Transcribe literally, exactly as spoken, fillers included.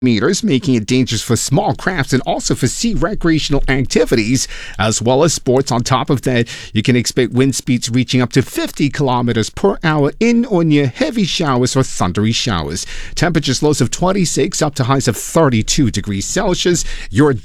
meters, making it dangerous for small crafts and also for sea recreational activities as well as sports. On top of that, you can expect wind speeds reaching up to fifty kilometers per hour in or near heavy showers or thundery showers. Temperatures lows of twenty-six up to highs of thirty-two degrees Celsius. Your